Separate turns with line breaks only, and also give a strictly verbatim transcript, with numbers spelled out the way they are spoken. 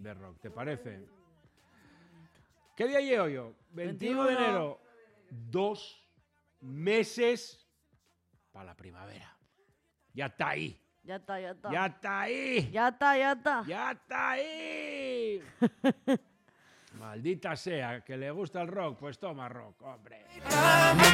de rock, ¿te parece? ¿Qué día llevo yo? veintiuno de enero. Dos meses para la primavera. Ya está ahí.
Ya está, ya está.
Ya está ahí.
Ya está, ya está.
Ya está ahí. Maldita sea, que le gusta el rock, pues toma rock, hombre.